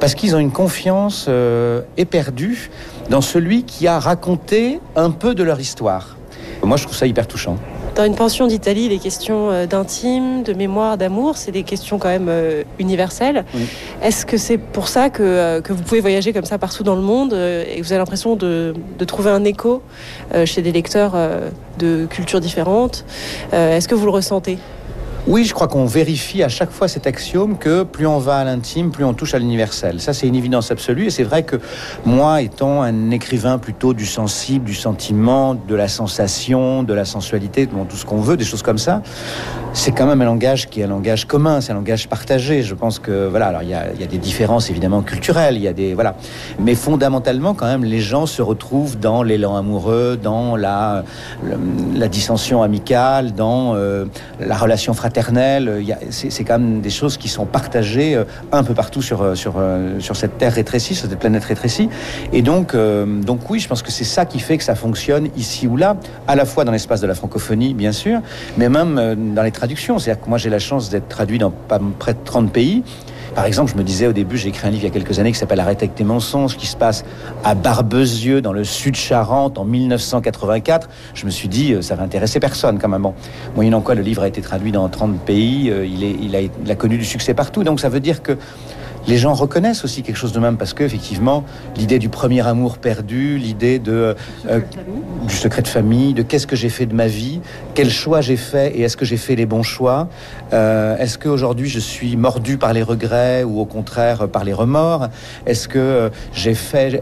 Parce qu'ils ont une confiance éperdue dans celui qui a raconté un peu de leur histoire. Moi, je trouve ça hyper touchant. Dans Une pension d'Italie, les questions d'intime, de mémoire, d'amour, c'est des questions quand même universelles. Oui. Est-ce que c'est pour ça que vous pouvez voyager comme ça partout dans le monde et que vous avez l'impression de trouver un écho chez des lecteurs de cultures différentes ? Est-ce que vous le ressentez ? Oui, je crois qu'on vérifie à chaque fois cet axiome que plus on va à l'intime, plus on touche à l'universel. Ça, c'est une évidence absolue. Et c'est vrai que moi, étant un écrivain plutôt du sensible, du sentiment, de la sensation, de la sensualité, bon, tout ce qu'on veut, des choses comme ça, c'est quand même un langage qui est un langage commun, c'est un langage partagé. Je pense que, voilà, alors il y a des différences évidemment culturelles, il y a des, voilà. Mais fondamentalement, quand même, les gens se retrouvent dans l'élan amoureux, dans la dissension amicale, dans la relation fraternelle. C'est quand même des choses qui sont partagées un peu partout sur cette terre rétrécie, sur cette planète rétrécie. Et donc oui, je pense que c'est ça qui fait que ça fonctionne ici ou là, à la fois dans l'espace de la francophonie, bien sûr, mais même dans les traductions. C'est-à-dire que moi, j'ai la chance d'être traduit dans près de 30 pays. Par exemple, je me disais au début, j'ai écrit un livre il y a quelques années qui s'appelle « Arrête avec tes mensonges », qui se passe à Barbezieux, dans le sud Charente, en 1984. Je me suis dit, ça va intéresser personne quand même. Bon, moyennant quoi, le livre a été traduit dans 30 pays, il a connu du succès partout. Donc ça veut dire que les gens reconnaissent aussi quelque chose de même, parce que effectivement, l'idée du premier amour perdu, l'idée du secret de famille, de qu'est-ce que j'ai fait de ma vie, quel choix j'ai fait et est-ce que j'ai fait les bons choix, est-ce qu'aujourd'hui je suis mordu par les regrets ou au contraire par les remords, est-ce que j'ai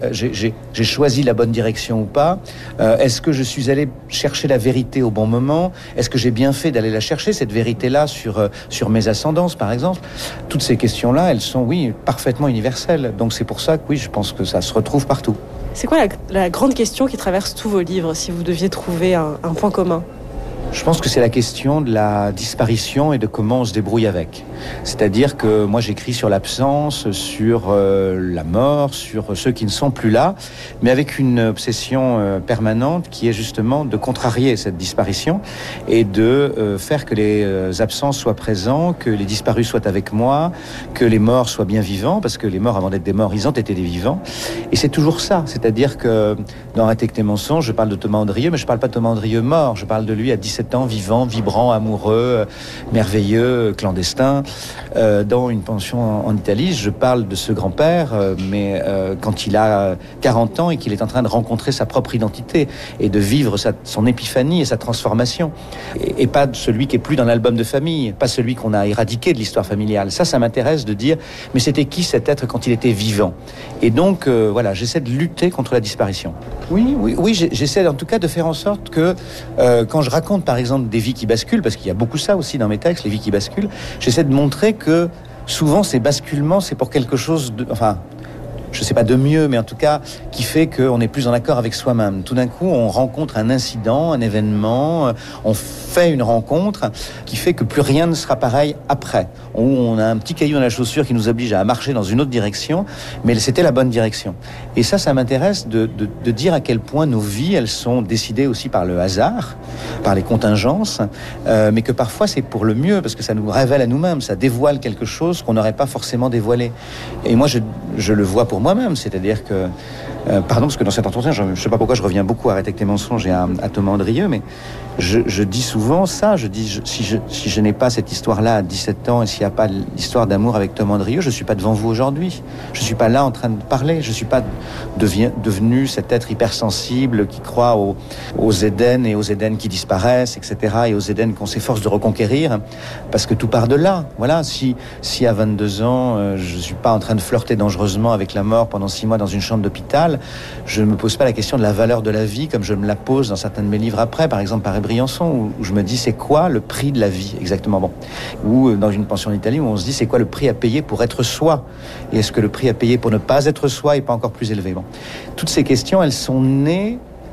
choisi la bonne direction ou pas, est-ce que je suis allé chercher la vérité au bon moment, est-ce que j'ai bien fait d'aller la chercher, cette vérité-là sur mes ascendances par exemple. Toutes ces questions-là, elles sont, oui, parfaitement universelle. Donc c'est pour ça que oui, je pense que ça se retrouve partout. C'est quoi la grande question qui traverse tous vos livres, si vous deviez trouver un point commun ? Je pense que c'est la question de la disparition et de comment on se débrouille avec. C'est-à-dire que moi j'écris sur l'absence, sur la mort, sur ceux qui ne sont plus là, mais avec une obsession permanente qui est justement de contrarier cette disparition et de faire que les absents soient présents, que les disparus soient avec moi, que les morts soient bien vivants, parce que les morts, avant d'être des morts, ils ont été des vivants. Et c'est toujours ça, c'est-à-dire que dans Arrête avec tes mensonges, je parle de Thomas Andrieux, mais je ne parle pas de Thomas Andrieux mort, je parle de lui à 17 ans, vivant, vibrant, amoureux, merveilleux, clandestin. Dans Une pension en Italie, je parle de ce grand-père, mais quand il a 40 ans et qu'il est en train de rencontrer sa propre identité et de vivre son épiphanie et sa transformation. Et pas celui qui est plus dans l'album de famille, pas celui qu'on a éradiqué de l'histoire familiale. Ça m'intéresse de dire, mais c'était qui cet être quand il était vivant ? Et donc, voilà, j'essaie de lutter contre la disparition. Oui, j'essaie en tout cas de faire en sorte que quand je raconte par exemple des vies qui basculent, parce qu'il y a beaucoup ça aussi dans mes textes, les vies qui basculent, j'essaie de montrer que souvent ces basculements, c'est pour quelque chose de... Enfin, je ne sais pas de mieux, mais en tout cas, qui fait qu'on est plus en accord avec soi-même. Tout d'un coup, on rencontre un incident, un événement, on fait une rencontre qui fait que plus rien ne sera pareil après. Où on a un petit caillou dans la chaussure qui nous oblige à marcher dans une autre direction, mais c'était la bonne direction. Et ça m'intéresse de dire à quel point nos vies, elles sont décidées aussi par le hasard, par les contingences, mais que parfois c'est pour le mieux, parce que ça nous révèle à nous-mêmes, ça dévoile quelque chose qu'on n'aurait pas forcément dévoilé. Et moi, je le vois pour moi-même, c'est-à-dire que parce que dans cet entretien, je ne sais pas pourquoi je reviens beaucoup à Arrête avec tes mensonges et à Thomas Andrieux, mais je dis souvent ça, si je n'ai pas cette histoire-là à 17 ans et s'il n'y a pas l'histoire d'amour avec Thomas Andrieux, je ne suis pas devant vous aujourd'hui. Je ne suis pas là en train de parler, je ne suis pas devenu cet être hypersensible qui croit aux Éden et aux Éden qui disparaissent, etc., et aux Éden qu'on s'efforce de reconquérir, parce que tout part de là. Voilà, si à 22 ans, je ne suis pas en train de flirter dangereusement avec la mort pendant 6 mois dans une chambre d'hôpital, je ne me pose pas la question de la valeur de la vie comme je me la pose dans certains de mes livres après, par exemple Paris Briançon, où je me dis c'est quoi le prix de la vie exactement, bon. Ou dans Une pension en Italie où on se dit c'est quoi le prix à payer pour être soi, et est-ce que le prix à payer pour ne pas être soi est pas encore plus élevé, bon. Toutes ces questions, elles sont nées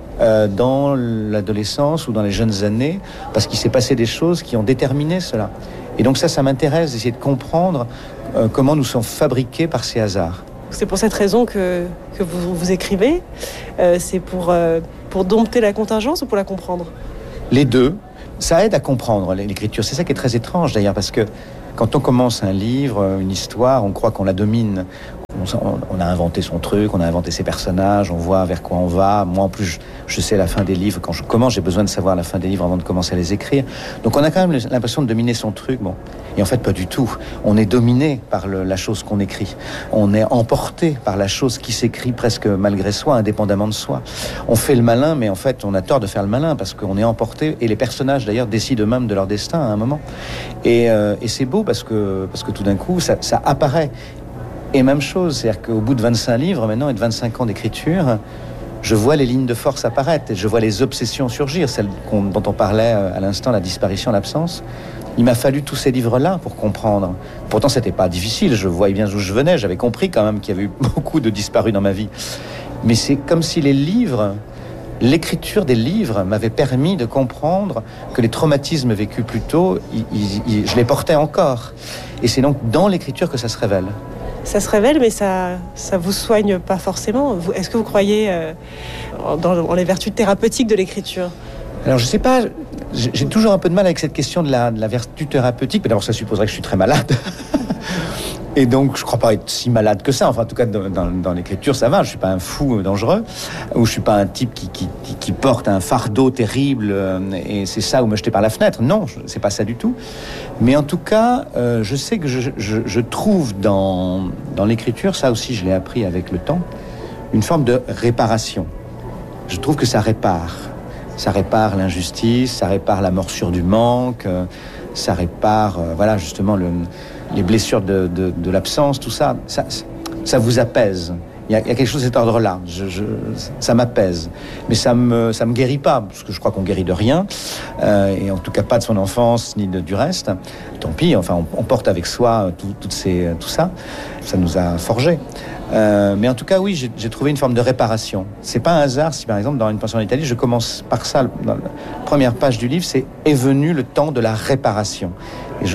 dans l'adolescence ou dans les jeunes années parce qu'il s'est passé des choses qui ont déterminé cela. Et donc ça m'intéresse d'essayer de comprendre comment nous sommes fabriqués par ces hasards. C'est pour cette raison que vous écrivez. C'est pour dompter la contingence ou pour la comprendre ? Les deux. Ça aide à comprendre l'écriture. C'est ça qui est très étrange d'ailleurs, parce que quand on commence un livre, une histoire, on croit qu'on la domine. on a inventé son truc, on a inventé ses personnages, on voit vers quoi on va. Moi, en plus, je sais la fin des livres. Quand je commence, j'ai besoin de savoir la fin des livres avant de commencer à les écrire. Donc, on a quand même l'impression de dominer son truc. Bon. Et en fait, pas du tout. On est dominé par la chose qu'on écrit. On est emporté par la chose qui s'écrit presque malgré soi, indépendamment de soi. On fait le malin, mais en fait, on a tort de faire le malin parce qu'on est emporté. Et les personnages, d'ailleurs, décident eux-mêmes de leur destin à un moment. Et c'est beau parce que tout d'un coup, ça apparaît. Et même chose, c'est-à-dire qu'au bout de 25 livres maintenant et de 25 ans d'écriture, je vois les lignes de force apparaître et je vois les obsessions surgir, celles dont on parlait à l'instant, la disparition, l'absence. Il m'a fallu tous ces livres-là pour comprendre. Pourtant, c'était pas difficile, je voyais bien d'où je venais, j'avais compris quand même qu'il y avait eu beaucoup de disparus dans ma vie. Mais c'est comme si l'écriture des livres m'avait permis de comprendre que les traumatismes vécus plus tôt, je les portais encore. Et c'est donc dans l'écriture que ça se révèle. Ça se révèle, mais ça vous soigne pas forcément. Est-ce que vous croyez dans les vertus thérapeutiques de l'écriture ? Alors, je sais pas, j'ai toujours un peu de mal avec cette question de la vertu thérapeutique. Mais d'abord, ça supposerait que je suis très malade. Et donc, je crois pas être si malade que ça. Enfin, en tout cas, dans l'écriture, ça va. Je suis pas un fou dangereux, ou je suis pas un type qui porte un fardeau terrible et c'est ça ou me jeter par la fenêtre. Non, c'est pas ça du tout. Mais en tout cas, je sais que je trouve dans l'écriture, ça aussi, je l'ai appris avec le temps, une forme de réparation. Je trouve que ça répare. Ça répare l'injustice, ça répare la morsure du manque, ça répare, voilà, justement, les blessures de l'absence, tout ça. Ça vous apaise. Il y a quelque chose de cet ordre-là. Ça m'apaise. Mais ça me guérit pas, parce que je crois qu'on guérit de rien, et en tout cas pas de son enfance, ni du reste. Tant pis, enfin, on porte avec soi tout ça. Ça nous a forgés. Mais en tout cas, oui, j'ai trouvé une forme de réparation. C'est pas un hasard si, par exemple, dans Une pension en Italie, je commence par ça. Dans la première page du livre, c'est « Est venu le temps de la réparation ». Et